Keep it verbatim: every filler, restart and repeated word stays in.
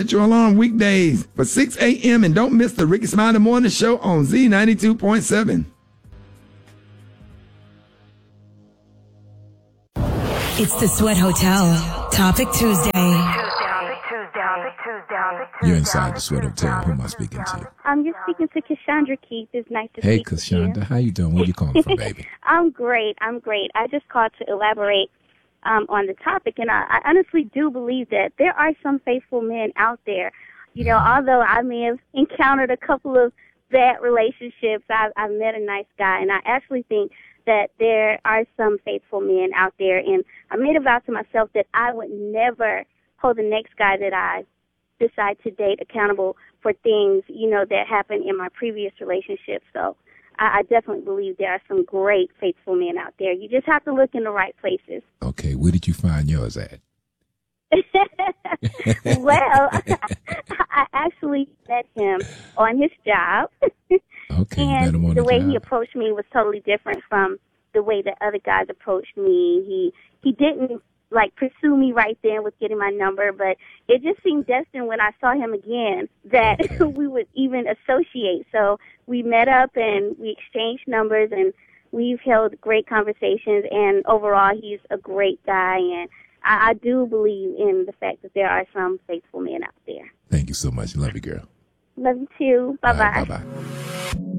Set your alarm weekdays for six a.m. and don't miss the Ricky Smiley Morning Show on Z ninety-two point seven. It's the Sweat Hotel. Topic Tuesday. You're inside the Sweat Hotel. Who am I speaking to? Um, you're speaking to Cassandra Keith. It's nice to Hey, speak to you. Cassandra. How you doing? Where you calling from, baby? I'm great. I'm great. I just called to elaborate um, on the topic, and I, I honestly do believe that there are some faithful men out there. You know, although I may have encountered a couple of bad relationships, I've, I've met a nice guy, and I actually think that there are some faithful men out there, and I made a vow to myself that I would never hold the next guy that I decide to date accountable for things, you know, that happened in my previous relationship. So I, I definitely believe there are some great faithful men out there. You just have to look in the right places. Okay, where did you find yours at? Well, I actually met him on his job. Okay, and you met him on the the way job. he approached me was totally different from the way that other guys approached me. He he didn't like pursue me right then with getting my number, but it just seemed destined when I saw him again that Okay. we would even associate. So we met up and we exchanged numbers, and we've held great conversations, and overall he's a great guy, and I, I do believe in the fact that there are some faithful men out there. Thank you so much. Love you, girl. Love you too. Bye-bye. All right, bye-bye.